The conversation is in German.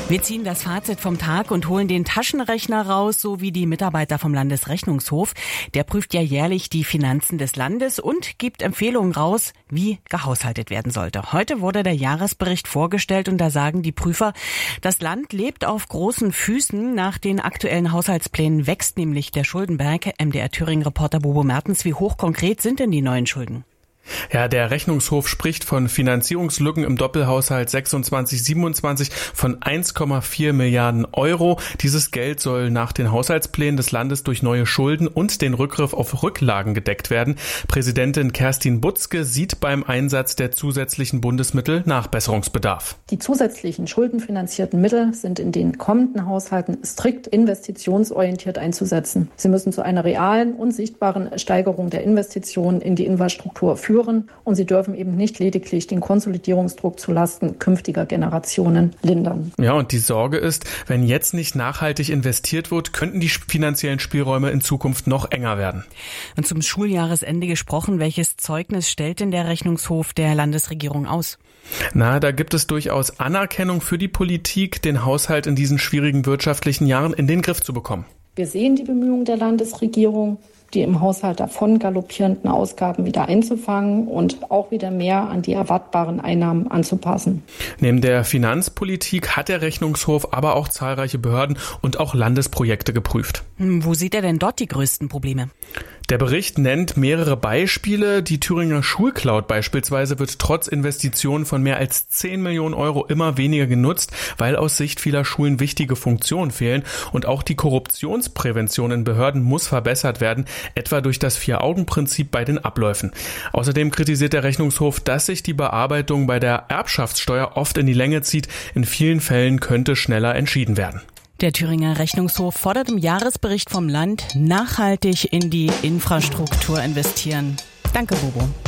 Wir ziehen das Fazit vom Tag und holen den Taschenrechner raus, so wie die Mitarbeiter vom Landesrechnungshof. Der prüft ja jährlich die Finanzen des Landes und gibt Empfehlungen raus, wie gehaushaltet werden sollte. Heute wurde der Jahresbericht vorgestellt und da sagen die Prüfer, das Land lebt auf großen Füßen. Nach den aktuellen Haushaltsplänen wächst nämlich der Schuldenberg. MDR-Thüringen-Reporter Bobo Mertens, wie hoch konkret sind denn die neuen Schulden? Ja, der Rechnungshof spricht von Finanzierungslücken im Doppelhaushalt 26/27 von 1,4 Milliarden Euro. Dieses Geld soll nach den Haushaltsplänen des Landes durch neue Schulden und den Rückgriff auf Rücklagen gedeckt werden. Präsidentin Kerstin Butzke sieht beim Einsatz der zusätzlichen Bundesmittel Nachbesserungsbedarf. Die zusätzlichen schuldenfinanzierten Mittel sind in den kommenden Haushalten strikt investitionsorientiert einzusetzen. Sie müssen zu einer realen und sichtbaren Steigerung der Investitionen in die Infrastruktur führen. Und sie dürfen eben nicht lediglich den Konsolidierungsdruck zulasten künftiger Generationen lindern. Ja, und die Sorge ist, wenn jetzt nicht nachhaltig investiert wird, könnten die finanziellen Spielräume in Zukunft noch enger werden. Und zum Schuljahresende gesprochen, welches Zeugnis stellt denn der Rechnungshof der Landesregierung aus? Na, da gibt es durchaus Anerkennung für die Politik, den Haushalt in diesen schwierigen wirtschaftlichen Jahren in den Griff zu bekommen. Wir sehen die Bemühungen der Landesregierung, die im Haushalt davon galoppierenden Ausgaben wieder einzufangen und auch wieder mehr an die erwartbaren Einnahmen anzupassen. Neben der Finanzpolitik hat der Rechnungshof aber auch zahlreiche Behörden und auch Landesprojekte geprüft. Wo sieht er denn dort die größten Probleme? Der Bericht nennt mehrere Beispiele. Die Thüringer Schulcloud beispielsweise wird trotz Investitionen von mehr als 10 Millionen Euro immer weniger genutzt, weil aus Sicht vieler Schulen wichtige Funktionen fehlen. Und auch die Korruptionsprävention in Behörden muss verbessert werden, etwa durch das Vier-Augen-Prinzip bei den Abläufen. Außerdem kritisiert der Rechnungshof, dass sich die Bearbeitung bei der Erbschaftssteuer oft in die Länge zieht. In vielen Fällen könnte schneller entschieden werden. Der Thüringer Rechnungshof fordert im Jahresbericht vom Land, nachhaltig in die Infrastruktur investieren. Danke, Bobo.